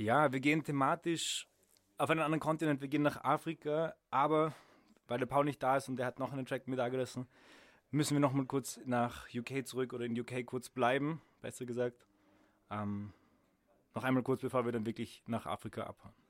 Ja, wir gehen thematisch auf einen anderen Kontinent. Wir gehen nach Afrika, aber weil der Paul nicht da ist und der hat noch einen Track mit angelassen, müssen wir noch mal kurz nach UK zurück oder in UK kurz bleiben, besser gesagt. Ähm, noch einmal kurz, bevor wir dann wirklich nach Afrika abhauen.